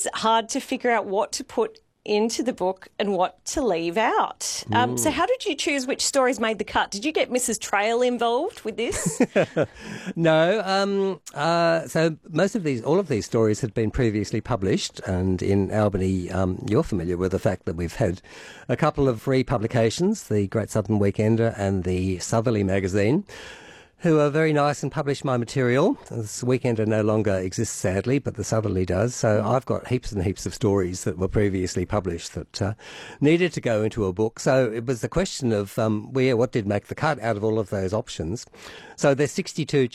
it's hard to figure out what to put into the book and what to leave out. So how did you choose which stories made the cut? Did you get Mrs. Trail involved with this? No. So all of these stories had been previously published, and in Albany, you're familiar with the fact that we've had a couple of republications, the Great Southern Weekender and the Southerly magazine, who are very nice and publish my material. This Weekender no longer exists, sadly, but the Southerly does. So I've got heaps and heaps of stories that were previously published that needed to go into a book. So it was the question of what did make the cut out of all of those options. So there's 62